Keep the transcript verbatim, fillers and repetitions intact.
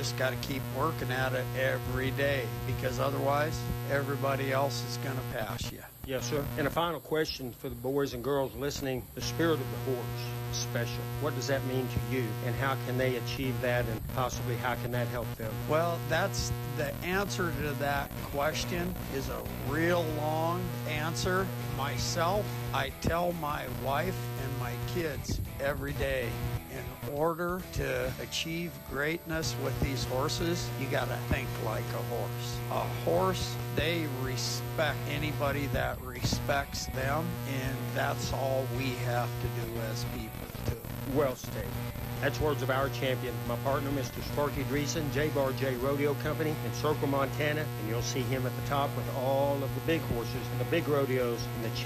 just got to keep working at it every day, because otherwise everybody else is going to pass you. Yes, sir. And a final question for the boys and girls listening. The spirit of the horse is special. What does that mean to you, and how can they achieve that, and possibly how can that help them? Well, that's the answer to that question is a real long answer. Myself, I tell my wife and my kids every day, in order to achieve greatness with these horses, you got to think like a horse. A horse, they respect anybody that respects them, and that's all we have to do as people, too. Well stated. That's words of our champion, my partner, Mister Sparky Dreesen, J-Bar J Rodeo Company in Circle, Montana, and you'll see him at the top with all of the big horses and the big rodeos and the